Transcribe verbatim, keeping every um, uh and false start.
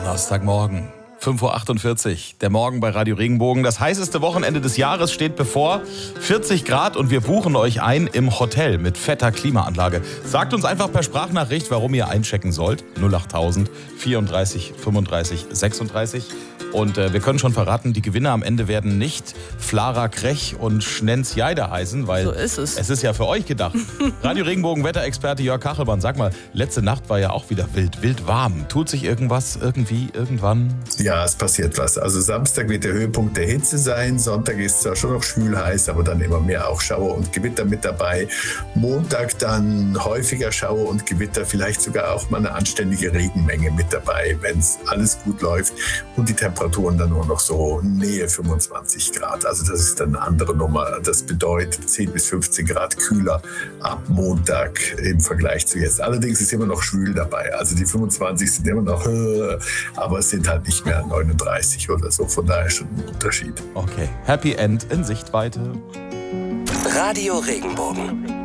Donnerstagmorgen, fünf Uhr achtundvierzig, der Morgen bei Radio Regenbogen. Das heißeste Wochenende des Jahres steht bevor. vierzig Grad und wir buchen euch ein im Hotel mit fetter Klimaanlage. Sagt uns einfach per Sprachnachricht, warum ihr einchecken sollt. null acht tausend vierunddreißig fünfunddreißig sechsunddreißig. Und äh, wir können schon verraten, die Gewinner am Ende werden nicht Flara Krech und Schnenz Jeider heißen, weil so ist es. es ist ja für euch gedacht. Radio Regenbogen Wetterexperte Jörg Kachelmann, sag mal, letzte Nacht war ja auch wieder wild, wild warm. Tut sich irgendwas irgendwie, irgendwann? Ja, es passiert was. Also Samstag wird der Höhepunkt der Hitze sein. Sonntag ist zwar schon noch schwül heiß, aber dann immer mehr auch Schauer und Gewitter mit dabei. Montag dann häufiger Schauer und Gewitter, vielleicht sogar auch mal eine anständige Regenmenge mit dabei, wenn es alles gut läuft. Und die Temperaturen dann nur noch so Nähe fünfundzwanzig Grad. Also das ist dann eine andere Nummer. Das bedeutet zehn bis fünfzehn Grad kühler ab Montag im Vergleich zu jetzt. Allerdings ist immer noch schwül dabei. Also die fünfundzwanzig sind immer noch, aber es sind halt nicht mehr neununddreißig oder so. Von daher schon ein Unterschied. Okay, Happy End in Sichtweite. Radio Regenbogen.